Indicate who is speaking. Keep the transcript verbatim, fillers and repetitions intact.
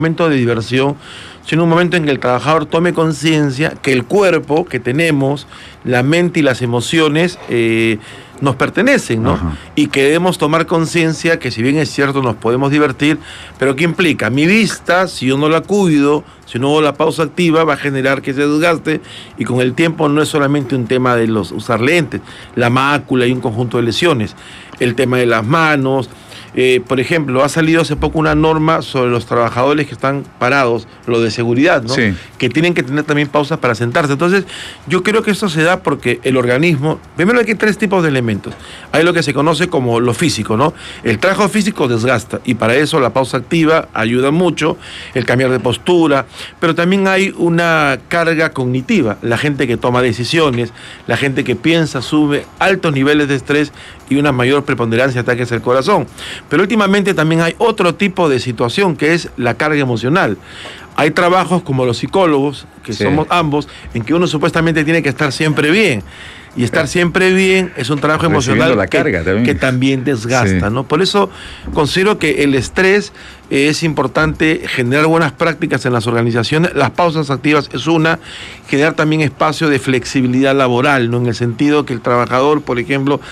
Speaker 1: momento de diversión, sino un momento en que el trabajador tome conciencia que el cuerpo que tenemos, la mente y las emociones eh, nos pertenecen, ¿no?
Speaker 2: Ajá.
Speaker 1: Y que debemos tomar conciencia que, si bien es cierto, nos podemos divertir, pero ¿qué implica? Mi vista, si yo no la cuido, si no hago la pausa activa, va a generar que se desgaste, y con el tiempo no es solamente un tema de los usar lentes, la mácula y un conjunto de lesiones, el tema de las manos. Eh, por ejemplo, ha salido hace poco una norma sobre los trabajadores que están parados, lo de seguridad, ¿no?
Speaker 2: Sí.
Speaker 1: Que tienen que tener también pausas para sentarse. Entonces, yo creo que esto se da porque el organismo, primero hay tres tipos de elementos. Hay lo que se conoce como lo físico, ¿no? El trabajo físico desgasta, y para eso la pausa activa ayuda mucho, el cambiar de postura, pero también hay una carga cognitiva. La gente que toma decisiones, la gente que piensa, sube altos niveles de estrés y una mayor preponderancia de ataques al corazón. Pero últimamente también hay otro tipo de situación, que es la carga emocional. Hay trabajos como los psicólogos, que
Speaker 2: Sí.
Speaker 1: somos ambos, en que uno supuestamente tiene que estar siempre bien. Y estar siempre bien es un trabajo
Speaker 2: Recibiendo
Speaker 1: emocional
Speaker 2: la carga
Speaker 1: que,
Speaker 2: también.
Speaker 1: que también desgasta,
Speaker 2: Sí.
Speaker 1: ¿no? Por eso considero que el estrés eh, es importante generar buenas prácticas en las organizaciones. Las pausas activas es una, generar también espacio de flexibilidad laboral, ¿no? En el sentido que el trabajador, por ejemplo,